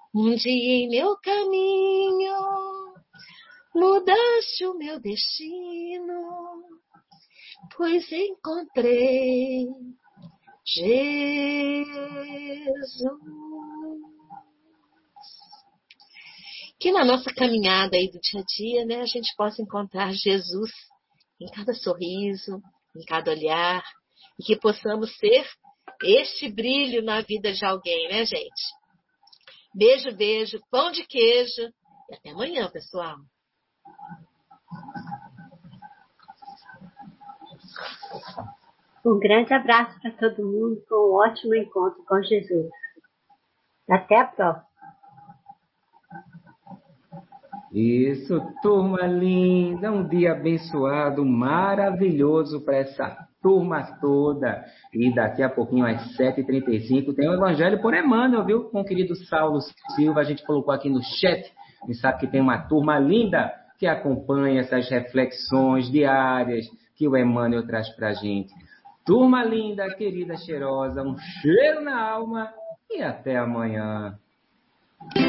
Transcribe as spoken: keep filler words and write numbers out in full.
Um dia em meu caminho mudaste o meu destino, pois encontrei Jesus. Que na nossa caminhada aí do dia a dia, né, a gente possa encontrar Jesus em cada sorriso, em cada olhar, e que possamos ser este brilho na vida de alguém, né, gente? Beijo, beijo, pão de queijo e até amanhã, pessoal. Um grande abraço para todo mundo, com um ótimo encontro com Jesus. Até a próxima. Isso, turma linda, um dia abençoado, maravilhoso para essa turma toda. E daqui a pouquinho, às sete e trinta e cinco, tem o Evangelho por Emmanuel, viu? Com o querido Saulo Silva, a gente colocou aqui no chat. E sabe que tem uma turma linda que acompanha essas reflexões diárias que o Emmanuel traz para a gente. Turma linda, querida, cheirosa, um cheiro na alma e até amanhã.